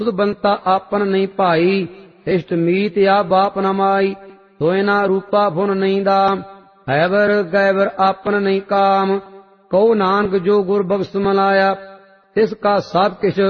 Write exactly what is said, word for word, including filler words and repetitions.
ਸੁਧ ਬੰਤਾ ਆਪਨ ਨਹੀਂ ਭਾਈ, ਇਸ਼ਟ ਮੀਤ ਆ ਬਾਪ ਨ ਮਾਈ। ਹੋਏ ਨਾ ਰੂਪਾ ਫੁਨ ਨਹੀਂ ਦਾਮ, ਹੈਵਰ ਗੈਵਰ ਆਪਨ ਨਹੀਂ ਕਾਮ। ਕਹੋ ਨਾਨਕ ਜੋ ਗੁਰ ਬਖਸ਼ ਮਲਾਇਆ, ਤਿਸ ਕਾ ਸਭ ਕਿਛ